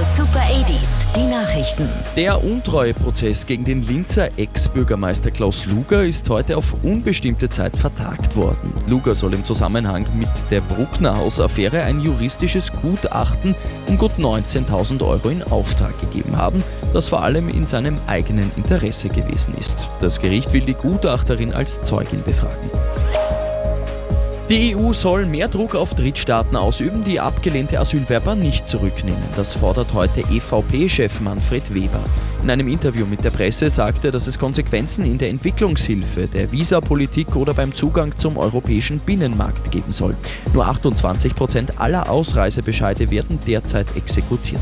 Radio Super 80s, die Nachrichten. Der Untreueprozess gegen den Linzer Ex-Bürgermeister Klaus Luger ist heute auf unbestimmte Zeit vertagt worden. Luger soll im Zusammenhang mit der Bruckner-Haus-Affäre ein juristisches Gutachten um gut 19.000 € in Auftrag gegeben haben, das vor allem in seinem eigenen Interesse gewesen ist. Das Gericht will die Gutachterin als Zeugin befragen. Die EU soll mehr Druck auf Drittstaaten ausüben, die abgelehnte Asylwerber nicht zurücknehmen. Das fordert heute EVP-Chef Manfred Weber. In einem Interview mit der Presse sagte er, dass es Konsequenzen in der Entwicklungshilfe, der Visapolitik oder beim Zugang zum europäischen Binnenmarkt geben soll. Nur 28% aller Ausreisebescheide werden derzeit exekutiert.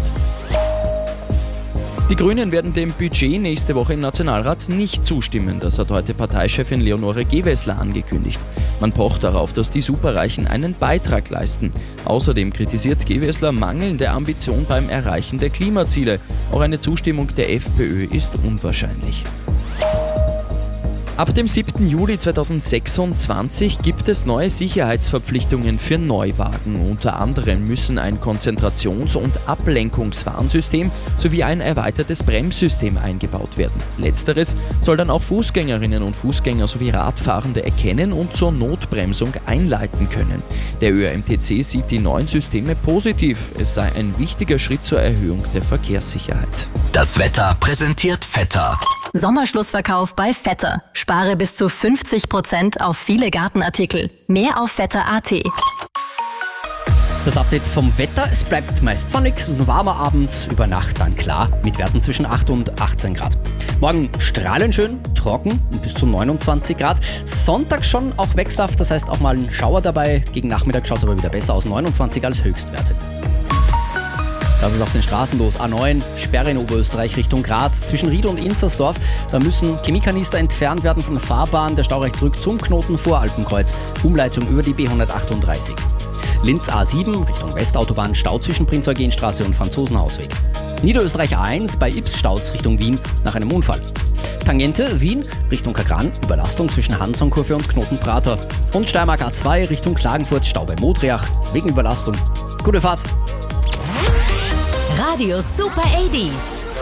Die Grünen werden dem Budget nächste Woche im Nationalrat nicht zustimmen. Das hat heute Parteichefin Leonore Gewessler angekündigt. Man pocht darauf, dass die Superreichen einen Beitrag leisten. Außerdem kritisiert Gewessler mangelnde Ambition beim Erreichen der Klimaziele. Auch eine Zustimmung der FPÖ ist unwahrscheinlich. Ab dem 7. Juli 2026 gibt es neue Sicherheitsverpflichtungen für Neuwagen. Unter anderem müssen ein Konzentrations- und Ablenkungswarnsystem sowie ein erweitertes Bremssystem eingebaut werden. Letzteres soll dann auch Fußgängerinnen und Fußgänger sowie Radfahrende erkennen und zur Notbremsung einleiten können. Der ÖMTC sieht die neuen Systeme positiv. Es sei ein wichtiger Schritt zur Erhöhung der Verkehrssicherheit. Das Wetter präsentiert Vetter. Sommerschlussverkauf bei Vetter. Spare bis zu 50% auf viele Gartenartikel. Mehr auf vetter.at. Das Update vom Wetter: Es bleibt meist sonnig, es ist ein warmer Abend, über Nacht dann klar, mit Werten zwischen 8 und 18 Grad. Morgen strahlend schön, trocken und bis zu 29 Grad. Sonntag schon auch wechselhaft, das heißt auch mal ein Schauer dabei. Gegen Nachmittag schaut es aber wieder besser aus, 29 als Höchstwerte. Das ist auf den Straßen los. A9, Sperre in Oberösterreich Richtung Graz. Zwischen Ried und Inzersdorf, da müssen Chemiekanister entfernt werden von der Fahrbahn. Der Stau reicht zurück zum Knoten vor Alpenkreuz. Umleitung über die B138. Linz A7 Richtung Westautobahn, Stau zwischen Prinz-Eugen-Straße und Franzosenhausweg. Niederösterreich A1 bei Ips, Stauz Richtung Wien nach einem Unfall. Tangente Wien Richtung Kagran, Überlastung zwischen Hansonkurve und Knotenprater. Und Steiermark A2 Richtung Klagenfurt, Stau bei Modriach wegen Überlastung. Gute Fahrt! Radio Super 80s.